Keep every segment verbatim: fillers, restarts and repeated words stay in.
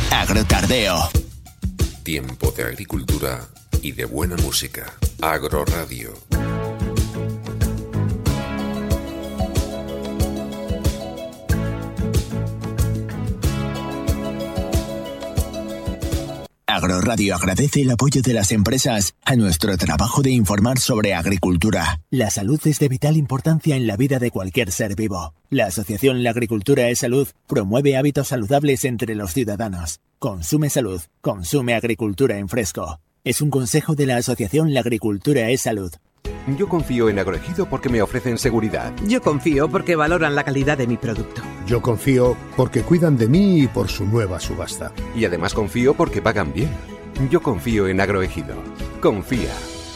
Agrotardeo. Tiempo de agricultura y de buena música. Agroradio. Agroradio agradece el apoyo de las empresas a nuestro trabajo de informar sobre agricultura. La salud es de vital importancia en la vida de cualquier ser vivo. La asociación La Agricultura es Salud promueve hábitos saludables entre los ciudadanos. Consume salud, consume agricultura en fresco. Es un consejo de la asociación La Agricultura es Salud. Yo confío en Agroejido porque me ofrecen seguridad. Yo confío porque valoran la calidad de mi producto. Yo confío porque cuidan de mí y por su nueva subasta. Y además confío porque pagan bien. Yo confío en Agroejido. Confía.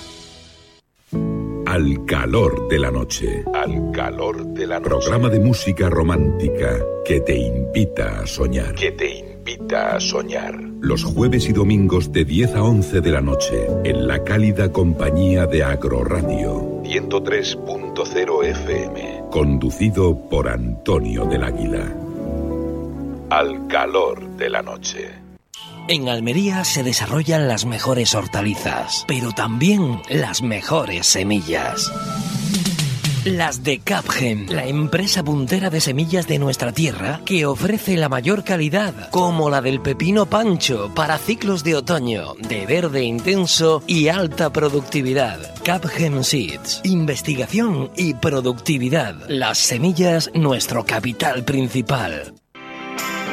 Al calor de la noche. Al calor de la noche. Programa de música romántica que te invita a soñar. Que te invita a soñar. Los jueves y domingos de diez a once de la noche en la cálida compañía de Agroradio. ciento tres punto cero F M. Conducido por Antonio del Águila. Al calor de la noche. En Almería se desarrollan las mejores hortalizas, pero también las mejores semillas. Las de Capgem, la empresa puntera de semillas de nuestra tierra que ofrece la mayor calidad, como la del pepino pancho para ciclos de otoño, de verde intenso y alta productividad. Capgem Seeds, investigación y productividad. Las semillas, nuestro capital principal.